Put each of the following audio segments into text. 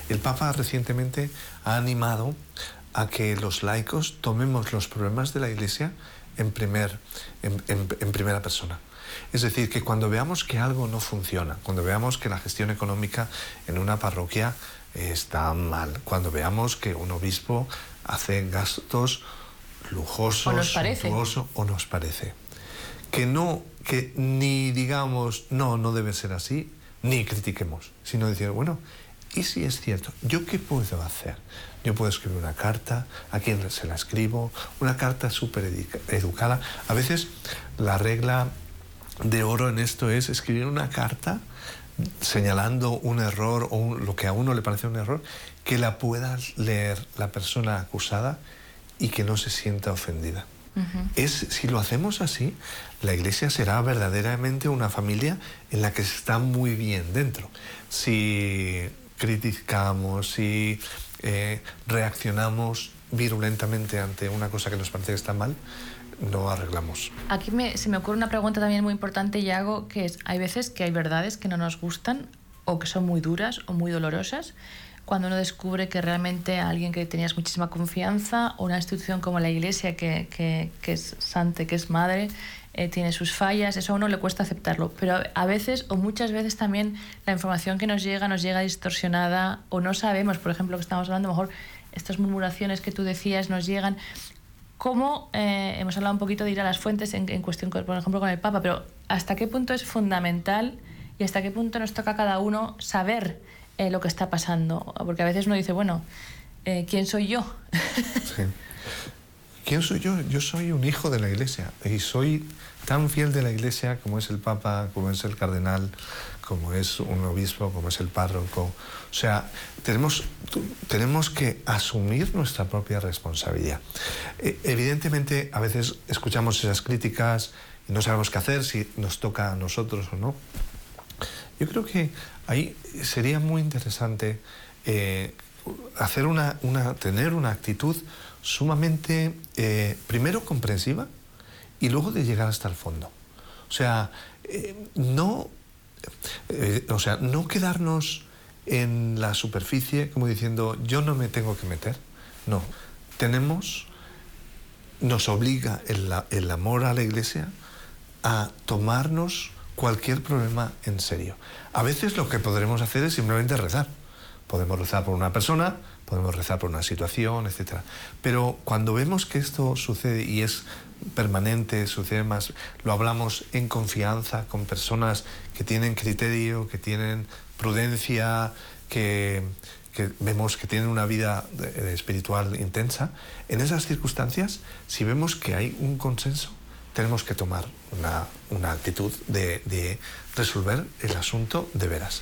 El Papa recientemente ha animado a que los laicos tomemos los problemas de la Iglesia en primera persona. Es decir, que cuando veamos que algo no funciona, cuando veamos que la gestión económica en una parroquia está mal, cuando veamos que un obispo hace gastos lujosos, suntuosos, o nos parece, que ni digamos, no debe ser así, ni critiquemos, sino decir, bueno, ¿y si es cierto? ¿Yo qué puedo hacer? Yo puedo escribir una carta, ¿a quién se la escribo? Una carta súper educada. A veces la regla de oro en esto es escribir una carta señalando un error o lo que a uno le parece un error, que la pueda leer la persona acusada y que no se sienta ofendida. Si lo hacemos así, la Iglesia será verdaderamente una familia en la que se está muy bien dentro. Si criticamos, si reaccionamos virulentamente ante una cosa que nos parece que está mal, no arreglamos. Aquí se me ocurre una pregunta también muy importante, Yago, que es, hay veces que hay verdades que no nos gustan o que son muy duras o muy dolorosas, cuando uno descubre que realmente alguien que tenías muchísima confianza, o una institución como la Iglesia, que es santa, que es madre, tiene sus fallas, eso a uno le cuesta aceptarlo. Pero a veces, o muchas veces también, la información que nos llega distorsionada, o no sabemos, por ejemplo, que estamos hablando, a lo mejor estas murmuraciones que tú decías nos llegan. ¿Cómo, hemos hablado un poquito de ir a las fuentes en cuestión, por ejemplo, con el Papa, pero hasta qué punto es fundamental y hasta qué punto nos toca a cada uno saber lo que está pasando? Porque a veces uno dice, bueno, ¿quién soy yo? Sí. ¿Quién soy yo? Yo soy un hijo de la Iglesia y soy tan fiel de la Iglesia como es el Papa, como es el cardenal, como es un obispo, como es el párroco. O sea, tenemos que asumir nuestra propia responsabilidad. Evidentemente, a veces escuchamos esas críticas y no sabemos qué hacer, si nos toca a nosotros o no. Yo creo que ahí sería muy interesante tener una actitud sumamente, primero comprensiva y luego de llegar hasta el fondo. O sea, no quedarnos en la superficie como diciendo yo no me tengo que meter. No, nos obliga el amor a la Iglesia a tomarnos cualquier problema en serio. A veces lo que podremos hacer es simplemente rezar. Podemos rezar por una persona, podemos rezar por una situación, etc. Pero cuando vemos que esto sucede y es permanente, sucede más, lo hablamos en confianza con personas que tienen criterio, que tienen prudencia, que vemos que tienen una vida espiritual intensa, en esas circunstancias, si vemos que hay un consenso, tenemos que tomar una actitud de resolver el asunto de veras.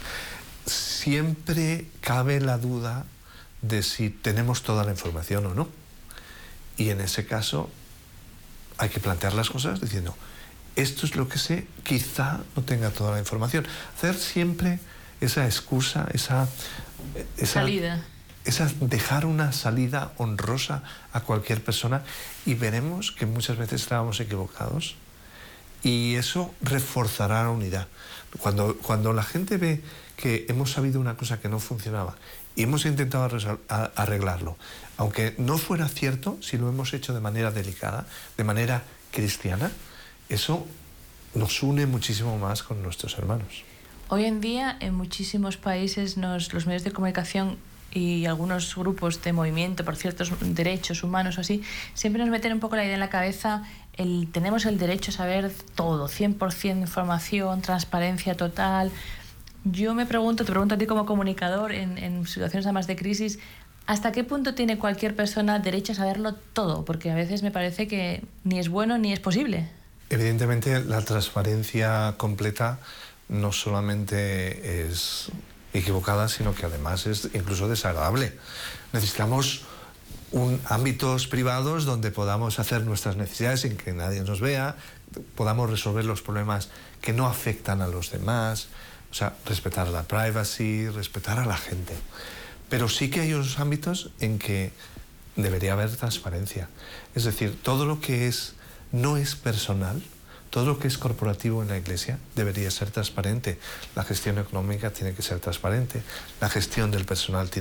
Siempre cabe la duda de si tenemos toda la información o no. Y en ese caso hay que plantear las cosas diciendo, esto es lo que sé, quizá no tenga toda la información. Hacer siempre esa excusa, esa salida. Dejar una salida honrosa a cualquier persona, y veremos que muchas veces estábamos equivocados y eso reforzará la unidad. Cuando la gente ve que hemos sabido una cosa que no funcionaba y hemos intentado arreglarlo, aunque no fuera cierto, si lo hemos hecho de manera delicada, de manera cristiana, eso nos une muchísimo más con nuestros hermanos. Hoy en día, en muchísimos países, los medios de comunicación y algunos grupos de movimiento por ciertos derechos humanos o así, siempre nos meten un poco la idea en la cabeza, tenemos el derecho a saber todo, 100% información, transparencia total. Yo te pregunto a ti como comunicador, en situaciones además de crisis, ¿hasta qué punto tiene cualquier persona derecho a saberlo todo? Porque a veces me parece que ni es bueno ni es posible. Evidentemente, la transparencia completa no solamente es equivocada, sino que además es incluso desagradable. Necesitamos ámbitos privados donde podamos hacer nuestras necesidades sin que nadie nos vea, podamos resolver los problemas que no afectan a los demás, o sea, respetar la privacy, respetar a la gente. Pero sí que hay otros ámbitos en que debería haber transparencia. Es decir, todo lo que no es personal, todo lo que es corporativo en la Iglesia debería ser transparente. La gestión económica tiene que ser transparente, la gestión del personal tiene